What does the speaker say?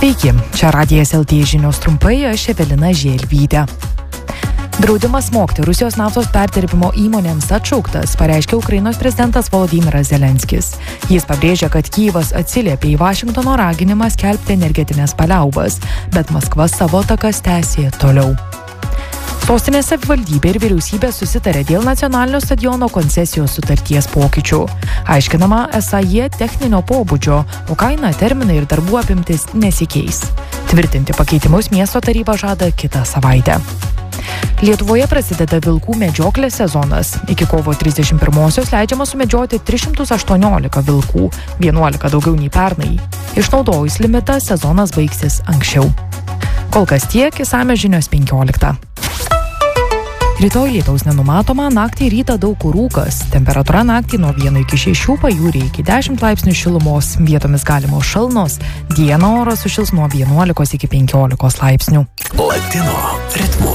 Sveiki, čia Radijas LT žinios trumpai, aš Evelina Želvytė. Draudimas smogti Rusijos naftos perdirbimo įmonėms atšauktas, pareiškė Ukrainos prezidentas Volodymyras Zelenskis. Jis pabrėžė, kad Kyjivas atsiliepė į Vašingtono raginimą skelbti energetinės paliaubas, bet Maskva savo atakas tęsė toliau. Sostinės savivaldybė ir vyriausybė susitarė dėl nacionalinio stadiono koncesijos sutarties pokyčių. Aiškinama, esą jie techninio pobūdžio, o kaina, terminai ir darbų apimtis nesikeis. Tvirtinti pakeitimus miesto taryba žada kitą savaitę. Lietuvoje prasideda vilkų medžioklės sezonas. Iki kovo 31-osios leidžiama sumedžioti 318 vilkų, 11 daugiau nei pernai. Išnaudojus limitą, sezonas baigsis anksčiau. Kol kas tiek, išsamios žinios 15. Rytoj lietaus nenumatoma, naktį rytą daug kur rūkas. Temperatūra naktį nuo 1 iki 6, pajūryje iki 10 laipsnių šilumos, vietomis galimos šalnos, dieną oras sušils nuo 11 iki 15 laipsnių. Latino ritmu.